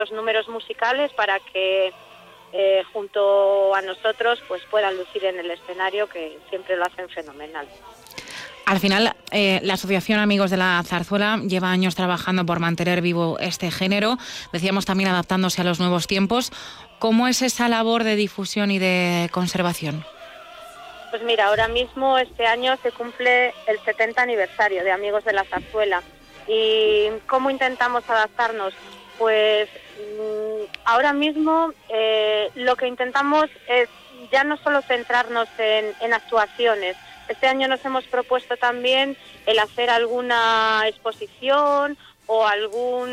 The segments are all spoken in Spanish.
los números musicales para que junto a nosotros pues puedan lucir en el escenario, que siempre lo hacen fenomenal. Al final, la Asociación Amigos de la Zarzuela lleva años trabajando por mantener vivo este género, decíamos también adaptándose a los nuevos tiempos. ¿Cómo es esa labor de difusión y de conservación? Pues mira, ahora mismo este año se cumple el 70 aniversario de Amigos de la Zarzuela. ¿Y cómo intentamos adaptarnos? Pues ahora mismo lo que intentamos es ya no solo centrarnos en actuaciones. Este año nos hemos propuesto también el hacer alguna exposición o algún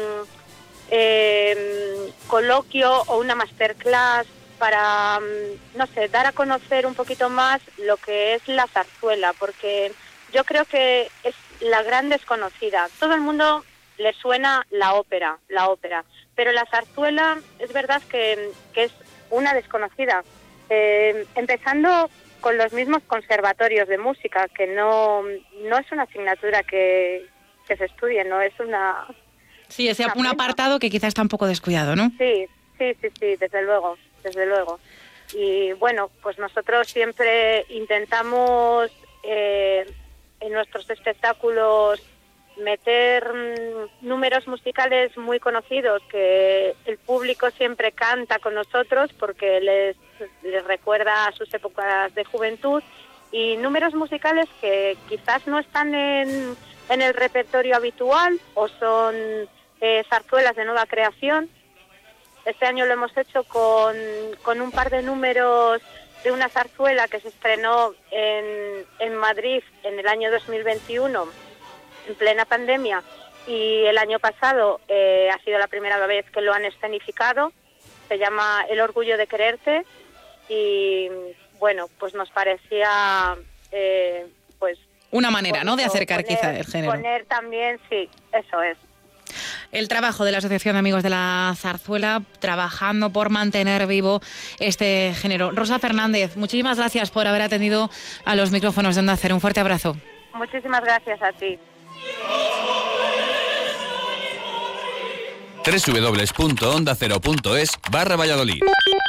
coloquio o una masterclass para, no sé, dar a conocer un poquito más lo que es la zarzuela, porque yo creo que es la gran desconocida. Todo el mundo le suena la ópera, pero la zarzuela es verdad que es una desconocida. Empezando con los mismos conservatorios de música, que no es una asignatura que se estudie, no es una... Sí, es un apartado que quizás está un poco descuidado, ¿no? Sí, desde luego. Y bueno, pues nosotros siempre intentamos en nuestros espectáculos meter números musicales muy conocidos que el público siempre canta con nosotros porque les recuerda a sus épocas de juventud, y números musicales que quizás no están en el repertorio habitual o son zarzuelas de nueva creación. Este año lo hemos hecho con un par de números de una zarzuela que se estrenó en Madrid en el año 2021, en plena pandemia, y el año pasado ha sido la primera vez que lo han escenificado. Se llama El orgullo de quererte, y bueno, pues nos parecía pues una manera, ¿no?, de acercar quizá el género. Poner también, sí, eso es. El trabajo de la Asociación de Amigos de la Zarzuela, trabajando por mantener vivo este género. Rosa Fernández, muchísimas gracias por haber atendido a los micrófonos de Onda Cero. Un fuerte abrazo. Muchísimas gracias a ti. www.ondacero.es/Valladolid.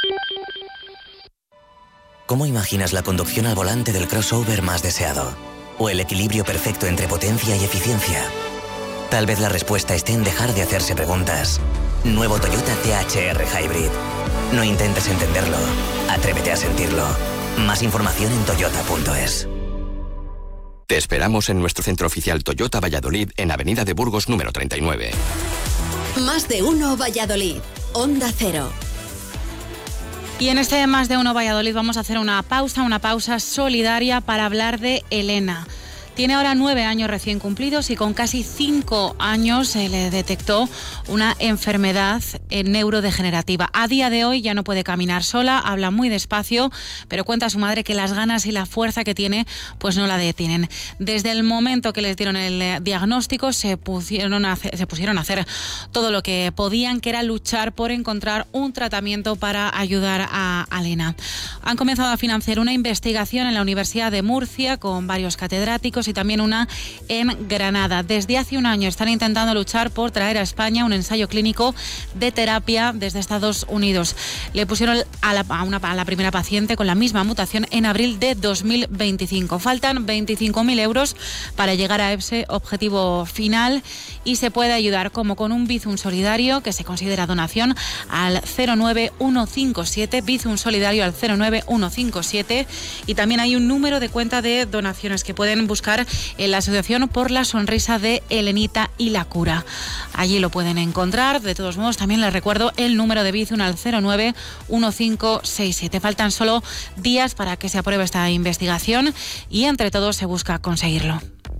¿Cómo imaginas la conducción al volante del crossover más deseado? ¿O el equilibrio perfecto entre potencia y eficiencia? Tal vez la respuesta esté en dejar de hacerse preguntas. Nuevo Toyota THR Hybrid. No intentes entenderlo, atrévete a sentirlo. Más información en toyota.es. Te esperamos en nuestro centro oficial Toyota Valladolid, en Avenida de Burgos número 39. Más de uno Valladolid. Onda Cero. Y en este Más de uno Valladolid vamos a hacer una pausa solidaria para hablar de Elena. Tiene ahora 9 años recién cumplidos y con casi 5 años se le detectó una enfermedad neurodegenerativa. A día de hoy ya no puede caminar sola, habla muy despacio, pero cuenta a su madre que las ganas y la fuerza que tiene pues no la detienen. Desde el momento que les dieron el diagnóstico se pusieron a hacer todo lo que podían, que era luchar por encontrar un tratamiento para ayudar a Elena. Han comenzado a financiar una investigación en la Universidad de Murcia con varios catedráticos y también una en Granada. Desde hace un año están intentando luchar por traer a España un ensayo clínico de terapia desde Estados Unidos. Le pusieron a la primera paciente con la misma mutación en abril de 2025. Faltan 25.000 euros para llegar a ese objetivo final y se puede ayudar como con un Bizum solidario que se considera donación al 09157, Bizum solidario al 09157, y también hay un número de cuenta de donaciones que pueden buscar en la Asociación por la Sonrisa de Elenita y la Cura. Allí lo pueden encontrar. De todos modos, también les recuerdo el número de Bizum al 091567. Faltan solo días para que se apruebe esta investigación y entre todos se busca conseguirlo.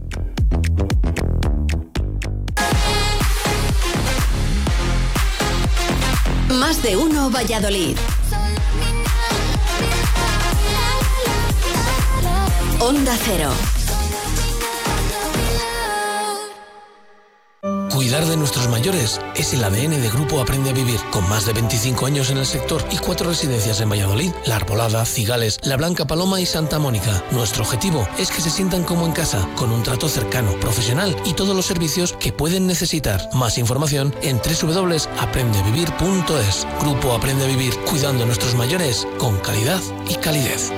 Más de uno Valladolid. Onda Cero. Cuidar de nuestros mayores es el ADN de Grupo Aprende a Vivir, con más de 25 años en el sector y 4 residencias en Valladolid, La Arbolada, Cigales, La Blanca Paloma y Santa Mónica. Nuestro objetivo es que se sientan como en casa, con un trato cercano, profesional y todos los servicios que pueden necesitar. Más información en www.aprendevivir.es. Grupo Aprende a Vivir, cuidando a nuestros mayores con calidad y calidez.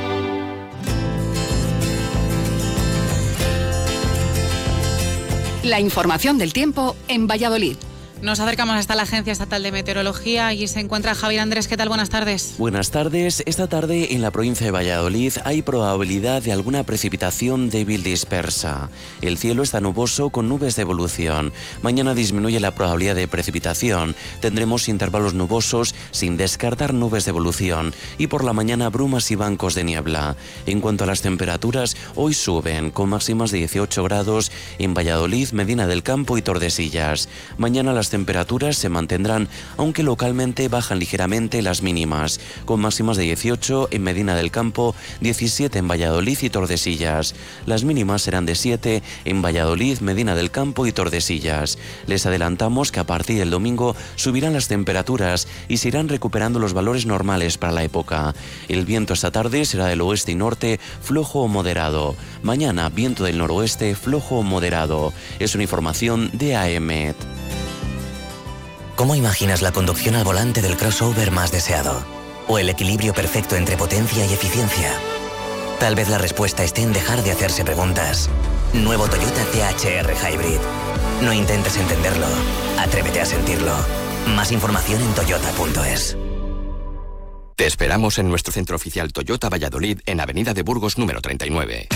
La información del tiempo en Valladolid. Nos acercamos hasta la Agencia Estatal de Meteorología y se encuentra Javier Andrés. ¿Qué tal? Buenas tardes. Buenas tardes. Esta tarde en la provincia de Valladolid hay probabilidad de alguna precipitación débil dispersa. El cielo está nuboso con nubes de evolución. Mañana disminuye la probabilidad de precipitación. Tendremos intervalos nubosos sin descartar nubes de evolución y por la mañana brumas y bancos de niebla. En cuanto a las temperaturas, hoy suben con máximas de 18 grados en Valladolid, Medina del Campo y Tordesillas. Mañana las temperaturas se mantendrán, aunque localmente bajan ligeramente las mínimas, con máximas de 18 en Medina del Campo, 17 en Valladolid y Tordesillas. Las mínimas serán de 7 en Valladolid, Medina del Campo y Tordesillas. Les adelantamos que a partir del domingo subirán las temperaturas y se irán recuperando los valores normales para la época. El viento esta tarde será del oeste y norte, flojo o moderado. Mañana, viento del noroeste, flojo o moderado. Es una información de AEMET. ¿Cómo imaginas la conducción al volante del crossover más deseado? ¿O el equilibrio perfecto entre potencia y eficiencia? Tal vez la respuesta esté en dejar de hacerse preguntas. Nuevo Toyota THR Hybrid. No intentes entenderlo, atrévete a sentirlo. Más información en toyota.es. Te esperamos en nuestro centro oficial Toyota Valladolid en Avenida de Burgos número 39.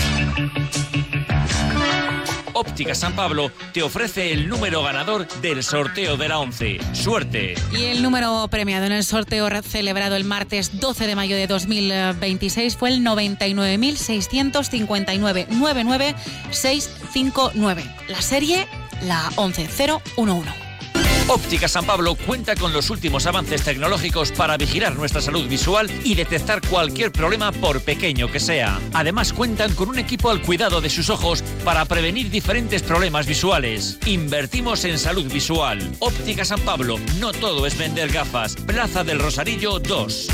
Óptica San Pablo te ofrece el número ganador del sorteo de la 11. ¡Suerte! Y el número premiado en el sorteo celebrado el martes 12 de mayo de 2026 fue el 99.659 99659. La serie, la 11011. Óptica San Pablo cuenta con los últimos avances tecnológicos para vigilar nuestra salud visual y detectar cualquier problema por pequeño que sea. Además cuentan con un equipo al cuidado de sus ojos para prevenir diferentes problemas visuales. Invertimos en salud visual. Óptica San Pablo, no todo es vender gafas. Plaza del Rosarillo 2.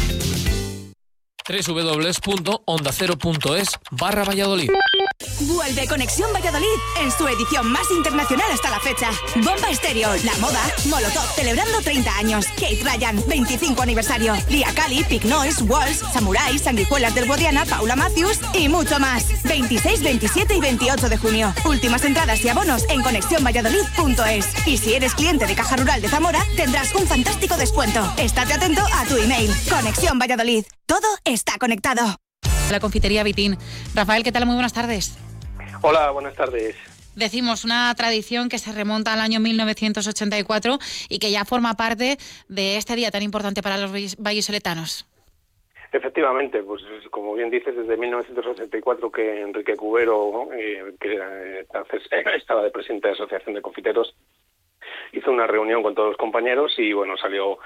www.ondacero.es/Valladolid. Vuelve Conexión Valladolid en su edición más internacional hasta la fecha. Bomba Estéreo, La Moda, Molotov celebrando 30 años, Kate Ryan 25 aniversario, Lia Kali, Pig Noise, Walls, Samurai, Sanguijuelas del Guadiana, Paula Matthews y mucho más. 26, 27 y 28 de junio. Últimas entradas y abonos en conexiónvalladolid.es. Y si eres cliente de Caja Rural de Zamora, tendrás un fantástico descuento. Estate atento a tu email. Conexión Valladolid. Todo está conectado. La confitería Vitín. Rafael, ¿qué tal? Muy buenas tardes. Hola, buenas tardes. Decimos una tradición que se remonta al año 1984 y que ya forma parte de este día tan importante para los vallisoletanos. Efectivamente, pues como bien dices, desde 1984 que Enrique Cubero, que entonces estaba de presidente de la Asociación de Confiteros, hizo una reunión con todos los compañeros y bueno, salió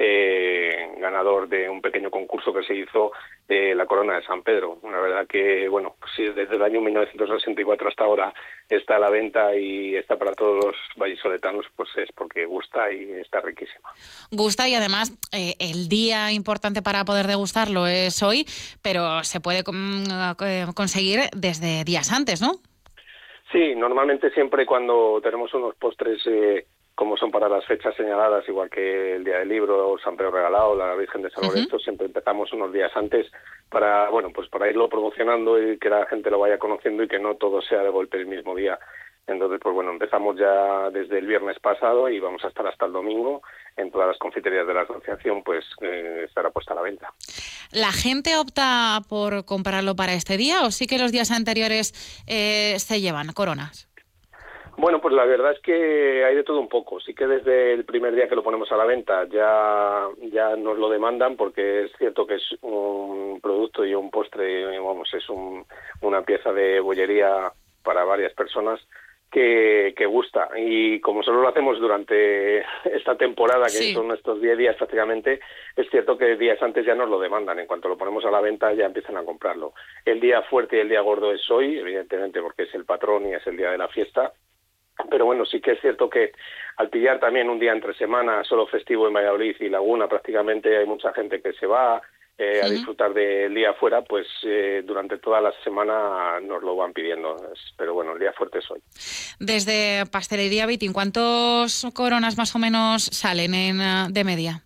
ganador de un pequeño concurso que se hizo de la Corona de San Pedro. La verdad que, bueno, pues sí, desde el año 1964 hasta ahora está a la venta y está para todos los vallisoletanos, pues es porque gusta y está riquísima. Gusta y además el día importante para poder degustarlo es hoy, pero se puede conseguir desde días antes, ¿no? Sí, normalmente siempre cuando tenemos unos postres como son para las fechas señaladas, igual que el Día del Libro, San Pedro Regalado, la Virgen de San Lorenzo, siempre empezamos unos días antes para, bueno, pues para irlo promocionando y que la gente lo vaya conociendo y que no todo sea de golpe el mismo día. Entonces, pues bueno, empezamos ya desde el viernes pasado y vamos a estar hasta el domingo. En todas las confiterías de la asociación, pues estará puesta a la venta. ¿La gente opta por comprarlo para este día o sí que los días anteriores se llevan coronas? Bueno, pues la verdad es que hay de todo un poco. Sí que desde el primer día que lo ponemos a la venta ya nos lo demandan, porque es cierto que es un producto y un postre, vamos, es una pieza de bollería para varias personas que gusta. Y como solo lo hacemos durante esta temporada, que son estos 10 días prácticamente, es cierto que días antes ya nos lo demandan. En cuanto lo ponemos a la venta ya empiezan a comprarlo. El día fuerte y el día gordo es hoy, evidentemente, porque es el patrón y es el día de la fiesta. Pero bueno, sí que es cierto que al pillar también un día entre semana solo festivo en Valladolid y Laguna, prácticamente hay mucha gente que se va a disfrutar del día afuera, pues durante toda la semana nos lo van pidiendo. Pero bueno, el día fuerte es hoy. Desde Pastelería Vitín, ¿cuántos coronas más o menos salen de media?